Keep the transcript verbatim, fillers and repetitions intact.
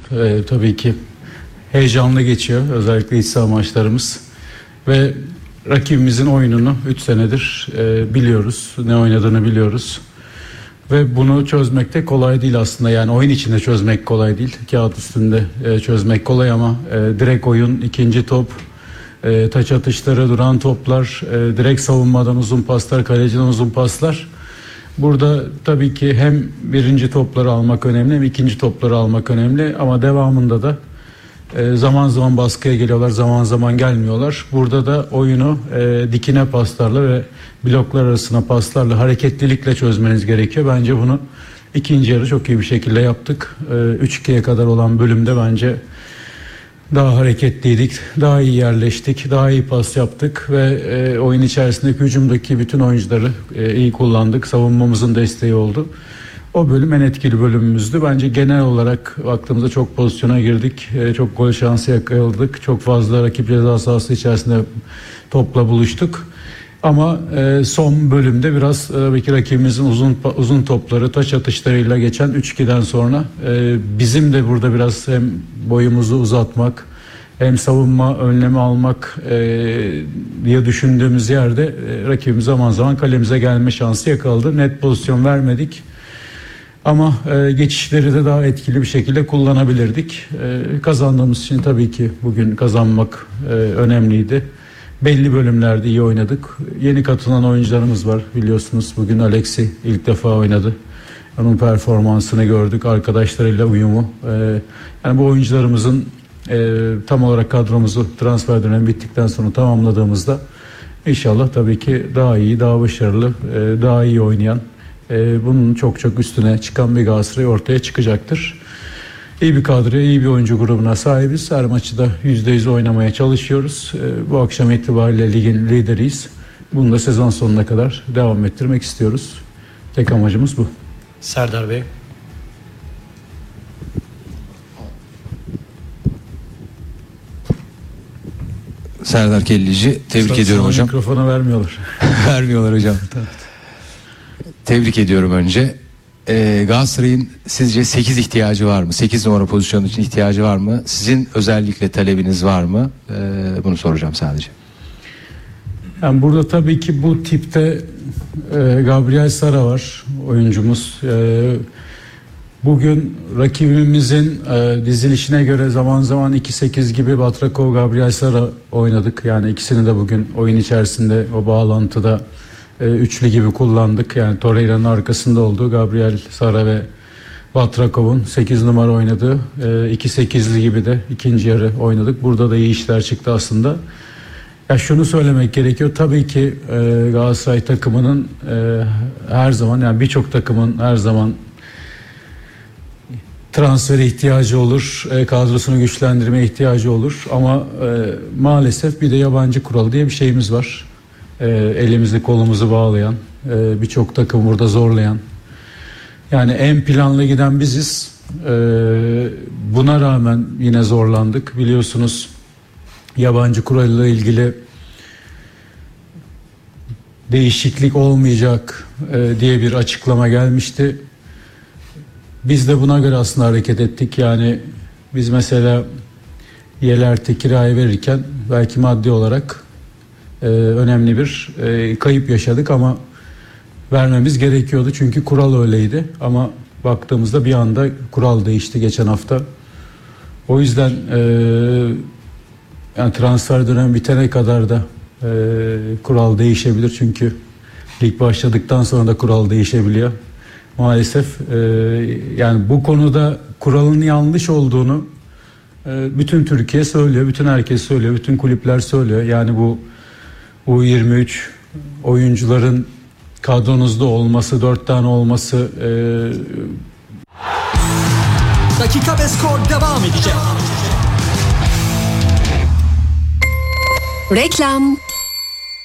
Ee, tabii ki heyecanlı geçiyor. Özellikle iç saha maçlarımız. Ve rakibimizin oyununu üç senedir e, biliyoruz. Ne oynadığını biliyoruz. Ve bunu çözmek de kolay değil aslında. Yani oyun içinde çözmek kolay değil. Kağıt üstünde e, çözmek kolay ama e, direkt oyun, ikinci top, e, taç atışları, duran toplar, e, direkt savunmadan uzun paslar, kaleciden uzun paslar. Burada tabii ki hem birinci topları almak önemli hem ikinci topları almak önemli. Ama devamında da e, zaman zaman baskıya geliyorlar, zaman zaman gelmiyorlar. Burada da oyunu e, dikine paslarla ve bloklar arasına paslarla, hareketlilikle çözmeniz gerekiyor. Bence bunu ikinci yarı çok iyi bir şekilde yaptık. üç ikiye kadar olan bölümde bence daha hareketliydik, daha iyi yerleştik, daha iyi pas yaptık ve e, oyun içerisindeki hücumdaki bütün oyuncuları e, iyi kullandık. Savunmamızın desteği oldu. O bölüm en etkili bölümümüzdü. Bence genel olarak baktığımızda çok pozisyona girdik, e, çok gol şansı yakaladık, çok fazla rakip ceza sahası içerisinde topla buluştuk. Ama e, son bölümde biraz tabii ki rakibimizin uzun uzun topları, taç atışlarıyla geçen üç ikiden sonra e, bizim de burada biraz hem boyumuzu uzatmak hem savunma önlemi almak e, diye düşündüğümüz yerde e, rakibimiz zaman zaman kalemize gelme şansı yakaladı. Net pozisyon vermedik. Ama e, geçişleri de daha etkili bir şekilde kullanabilirdik. E, kazandığımız için tabii ki bugün kazanmak e, önemliydi. Belli bölümlerde iyi oynadık. Yeni katılan oyuncularımız var biliyorsunuz. Bugün Alexi ilk defa oynadı. Onun performansını gördük. Arkadaşlarıyla uyumu. Ee, yani bu oyuncularımızın e, tam olarak kadromuzu transfer dönemi bittikten sonra tamamladığımızda inşallah tabii ki daha iyi, daha başarılı, e, daha iyi oynayan, e, bunun çok çok üstüne çıkan bir Galatasaray ortaya çıkacaktır. İyi bir kadroya, iyi bir oyuncu grubuna sahibiz. Her maçı da yüzde yüz oynamaya çalışıyoruz. Ee, bu akşam itibariyle ligin lideriyiz. Bunu da sezon sonuna kadar devam ettirmek istiyoruz. Tek amacımız bu. Serdar Bey. Serdar Kellici. Tebrik Sana ediyorum hocam. Mikrofona vermiyorlar. Vermiyorlar hocam. Tebrik ediyorum önce. Ee, Galatasaray'ın sizce sekiz ihtiyacı var mı? sekiz numara pozisyonu için ihtiyacı var mı? Sizin özellikle talebiniz var mı? Ee, bunu soracağım sadece. Yani burada tabii ki bu tipte e, Gabriel Sara var, oyuncumuz. E, bugün rakibimizin e, dizilişine göre zaman zaman iki sekiz gibi Batrakov, Gabriel Sara oynadık. Yani ikisini de bugün oyun içerisinde o bağlantıda e, üçlü gibi kullandık. Yani Torreira'nın arkasında olduğu Gabriel Sara ve Batrakov'un sekiz numara oynadığı e, iki sekizli gibi de ikinci yarı oynadık. Burada da iyi işler çıktı aslında. Ya şunu söylemek gerekiyor. Tabii ki e, Galatasaray takımının e, her zaman, yani birçok takımın her zaman transfere ihtiyacı olur, e, kadrosunu güçlendirmeye ihtiyacı olur. Ama e, maalesef bir de yabancı kuralı diye bir şeyimiz var. E, elimizi kolumuzu bağlayan, e, birçok takım burada zorlayan. Yani en planlı giden biziz. E, buna rağmen yine zorlandık. Biliyorsunuz yabancı kuralıyla ilgili değişiklik olmayacak e, diye bir açıklama gelmişti. Biz de buna göre aslında hareket ettik. Yani biz mesela Yelert'e kiraya verirken belki maddi olarak e, önemli bir e, kayıp yaşadık ama vermemiz gerekiyordu. Çünkü kural öyleydi. Ama baktığımızda bir anda kural değişti geçen hafta. O yüzden e, yani transfer dönemi bitene kadar da e, kural değişebilir. Çünkü lig başladıktan sonra da kural değişebiliyor. Maalesef e, yani bu konuda kuralın yanlış olduğunu e, bütün Türkiye söylüyor, bütün herkes söylüyor, bütün kulüpler söylüyor. Yani bu U yirmi üç oyuncuların kadronuzda olması, dört tane olması. E, Dakika ve skor devam edecek. Reklam.